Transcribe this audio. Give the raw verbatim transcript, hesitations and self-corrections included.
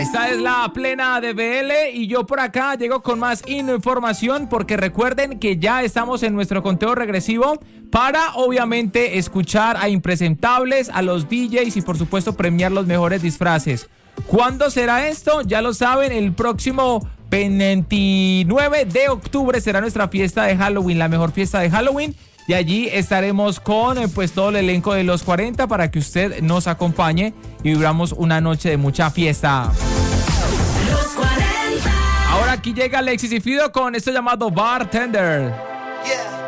Esta es la plena de B L y yo por acá llego con más información porque recuerden que ya estamos en nuestro conteo regresivo para obviamente escuchar a impresentables, a los D Js y por supuesto premiar los mejores disfraces. ¿Cuándo será esto? Ya lo saben, el próximo veintinueve de octubre será nuestra fiesta de Halloween, la mejor fiesta de Halloween. Y allí estaremos con pues todo el elenco de los cuarenta para que usted nos acompañe y vibramos una noche de mucha fiesta. Los cuarenta. Ahora aquí llega Alexis y Fido con esto llamado Bartender.